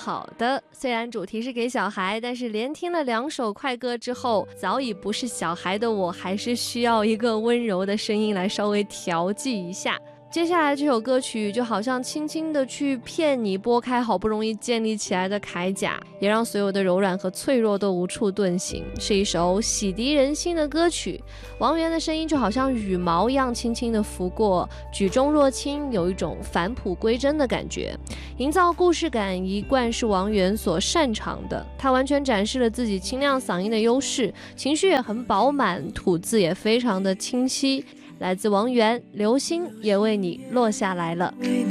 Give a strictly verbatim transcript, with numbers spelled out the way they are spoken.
好的，虽然主题是给小孩，但是连听了两首快歌之后，早已不是小孩的我还是需要一个温柔的声音来稍微调剂一下。接下来这首歌曲就好像轻轻的去骗你拨开好不容易建立起来的铠甲，也让所有的柔软和脆弱都无处遁形，是一首洗涤人心的歌曲。王源的声音就好像羽毛一样轻轻的拂过，举重若轻，有一种返璞归真的感觉。营造故事感一贯是王源所擅长的，他完全展示了自己清亮嗓音的优势，情绪也很饱满，吐字也非常的清晰。来自王源，流星也为你落下来了。